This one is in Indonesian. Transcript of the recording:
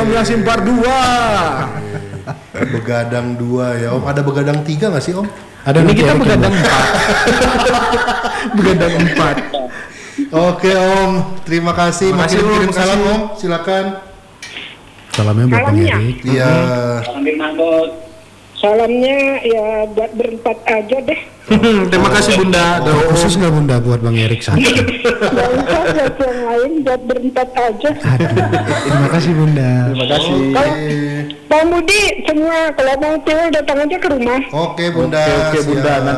Om Yasin part 2. Begadang 2 ya Om. Ada begadang 3 nggak sih Om? Ada ini kita begadang 4. Begadang 4. Oke Om, terima kasih. Makin kirim salam Om, silakan. Salamnya buat Bang Erik. Iya. Salamnya ya buat berempat aja deh. Terima kasih Bunda. Khusus nggak Bunda buat Bang Erik satu? Gak usah buat yang lain, buat berempat aja. Terima kasih Bunda. Terima kasih. Kalau Bang Budi semua kalau mau tidur datang aja ke rumah. Oke Bunda. Oke Bunda. Siap.